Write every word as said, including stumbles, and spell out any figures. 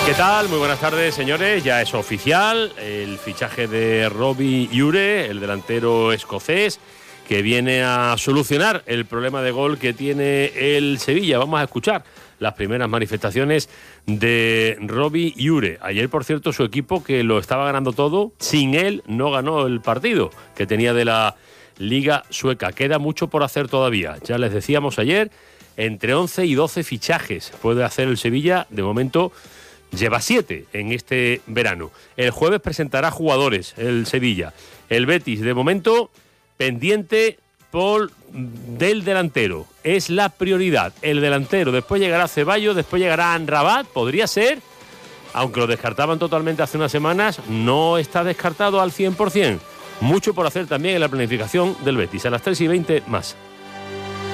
¿Qué tal? Muy buenas tardes, señores. Ya es oficial el fichaje de Robbie Ure, el delantero escocés, que viene a solucionar el problema de gol que tiene el Sevilla. Vamos a escuchar las primeras manifestaciones de Robbie Ure. Ayer, por cierto, su equipo, que lo estaba ganando todo, sin él no ganó el partido que tenía de la Liga Sueca. Queda mucho por hacer todavía. Ya les decíamos ayer, entre once y doce fichajes puede hacer el Sevilla. De momento lleva siete en este verano. El jueves presentará jugadores el Sevilla. El Betis, de momento, pendiente por del delantero. Es la prioridad, el delantero. Después llegará Ceballos, después llegará Amrabat. Podría ser, aunque lo descartaban totalmente hace unas semanas, no está descartado al cien por ciento. Mucho por hacer también en la planificación del Betis. A las tres y veinte más.